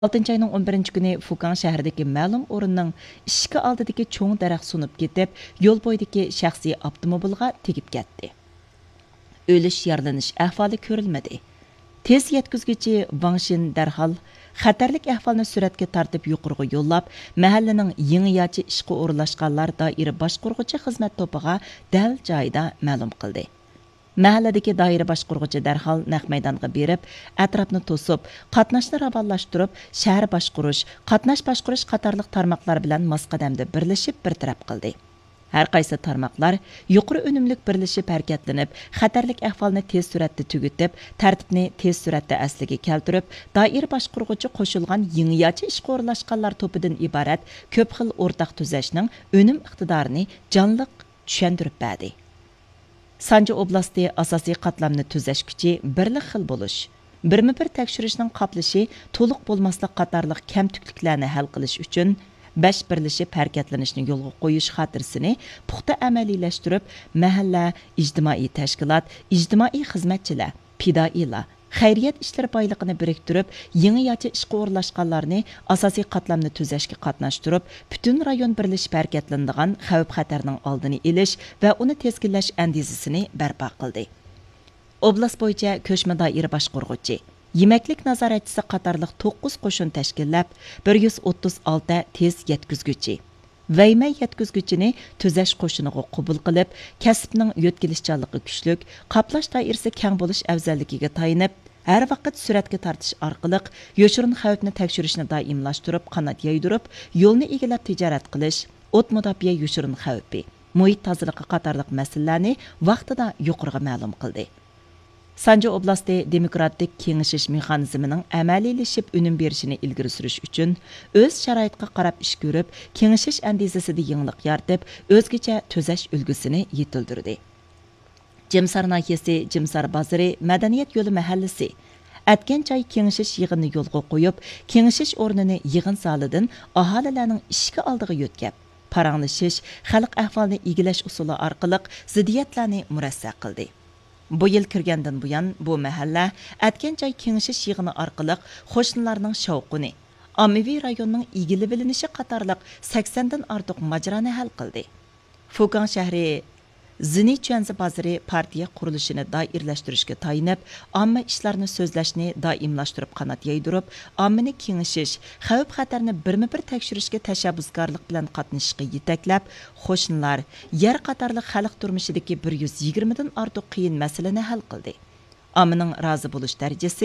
6 ayning 11 kuni Fukan shahridagi ma'lum o'rinning ishki oldidagi cho'ng daraxt sunib ketib, yo'l bo'yidagi shaxsiy avtomobilga tegib ketdi. O'lish yaralanish ahvoli ko'rilmadi. Tez yetkazuvchi Vangshin darhol xatarlik ahvolni suratga tortib yuqoriga yo'llab, mahallaning yangi yochi ishga o'rinlashganlar doira boshqaruvchi xizmat to'piga dal joyida ma'lum qildi. Mahalladagi doira boshqaruvchi darhol naq maydonga berib, atrofni to'sib, qatnashni ravonlashtirib, shahar boshqarish, qatnash boshqarish qatorliq tarmoqlar bilan mosqadamda birlashib bir taraf qildi. Har qaysi tarmoqlar yuqori unumlik birlashib harakatlanib, xatarlik ahvolni tez suratda tugutib, tartibni tez suratda asliga keltirib, doira boshqaruvchi qo'shilgan yangi yochi ishga o'rinlashganlar to'pidan iborat ko'p xil o'rtaq tuzashning unum iqtidorini jonliq tushuntirib berdi. Sanji oblasti asosiy qatlamni tuzash kuchi birlik xil bo'lish, birma-bir tekshirishning qoplishi to'liq bo'lmaslik qatorliq kamtukliklarni hal qilish uchun 5 birlashib harakatlanishni yo'lga qo'yish xotirasini puxta amaliylashtirib, mahalla, ijtimoiy tashkilot, ijtimoiy xizmatchilar, fidoilar, xayriyat ishlari boyligini biriktirib, yangi yochi ishga o'rinlashganlarni asosiy qatlamni tuzashga qatnashtirib, butun rayon birlashib harakatlanadigan xavf-xatarning oldini olish va uni tezkinlash andizasini barpo qildi. Oblast bo'yicha ko'chma doira boshqaruvchi, yemaklik nazoratchisi qatorliq 9 qo'shin tashkillab, 136 tez yetkazuvchi Vaymay yetkazuvchini tuzash qo'shiniga qabul qilib, kasbning yo'tkilishchanligi kuchlik, qaplash doirasi keng bo'lish afzalligiga tayinib, har vaqt suratga tortish orqali yoshirin xavfni tekshirishni doimlashtirib, qanot yaydirib, yo'lni egallab tijorat qilish, o't mudofaa yoshirin xavfi, muhit tozaligi qatorliq masalalarni vaqtida yuqoriga ma'lum qildi. Sanji oblasti demokratik kengashish mexanizmining amaliylashib unum berishini ilgari surish uchun o'z sharoitga qarab ish ko'rib, kengashish andizasida yangilik yaratib, o'zgacha tuzash ulgusini yetildirdi. Jimsar nahiyasi, Jimsar bozori, Madaniyat yo'li mahallasi Atgan joy kengashish yig'inini yo'lga qo'yib, kengashish o'rnini yig'in zalidan aholilarning ishga oldiga yo'tkab, paranglashish, xalq ahvolini egilash usuli orqali ziddiyatlarni murassa qildi. Bu yil kirgandan buyon bu mahalla Atgan joy kengashish yig'ini orqali qo'shnilarning shavqini, ommaviy rayonning egilib bilinishi qatorliq 80 dan ortiq majrani hal qildi. Fukan shahri Zini Chuanzi bozori partiya qurilishini doirlashtirishga tayinib, omma ishlarni so'zlashni doimlashtirib qanot yaydirib, ommani kengashish, xavf-xatarni birma-bir tekshirishga tashabbuskorlik bilan qatnashishga yetaklab, qo'shnilar, yer qatorliq xalq turmushidagi 120 dan ortiq qiyin masalani hal qildi. Ommaning rozi bo'lish darajasi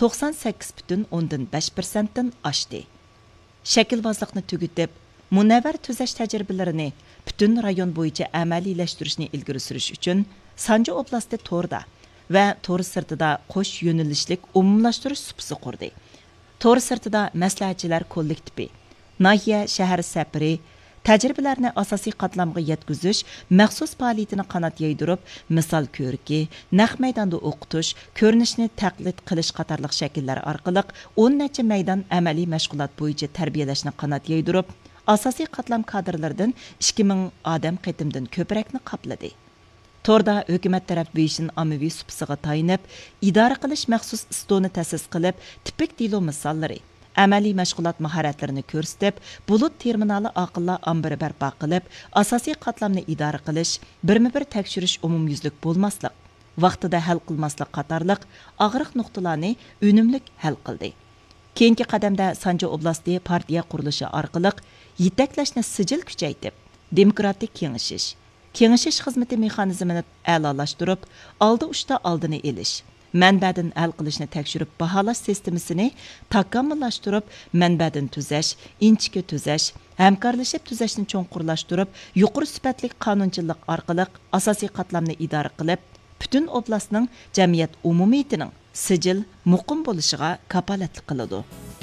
98,5% dan oshdi. Shakilvozlikni tugutib, munavvar tuzash tajribalarini butun rayon bo'yicha amaliylashtirishni ilgari surish uchun Sanji oblasti To'rda va To'r sirtida qo'sh yo'nalishlik umumlashtirish supsi qurdi. To'r sirtida maslahatchilar kollektivi, nahiya shahar safari tajribalarni asosiy qatlamga yetkazish maxsus faoliyatini qanot yaydirib, misol ko'rki, naq maydonda o'qitish, ko'rinishni taqlid qilish qatorliq shakllar orqali 10 necha maydon amaliy mashg'ulot bo'yicha tarbiyalashni qanot yaydirib, asosiy qatlam kadrlardan 2000 odam qitimdan ko'prakni qapladi. To'rda hukumat taraf beshin ommaviy supsiga tayinib, idora qilish maxsus stoni ta'sis qilib, tipik dilo misollari, amaliy mashg'ulot mahoratlarini ko'rsatib, bulut terminali aqlli ombiri barpo qilib, asosiy qatlamni idora qilish, birma-bir tekshirish umumyuzlik bo'lmaslik, vaqtida hal qilmaslik qatorliq og'riq nuqtalarni unumlik hal qildi. Keyingi qadamda Sanji oblasti partiya qurilishi orqali yetaklashni sijil kuchaytib, demokratik kengashish xizmati mexanizmini a'lolashtirib, oldi ushda oldini elish, manbadan hal qilishni tekshirib baholash sistemasini takomillashtirib, manbadan tuzash, inchika tuzash, hamkorlashib tuzashni cho'nqurlashtirib, yuqori sifatli qonunchilik orqali asosiy qatlamni idora qilib, butun oblastning jamiyat umumiyatining sijil muqim bo'lishiga kapolatlik qiladi.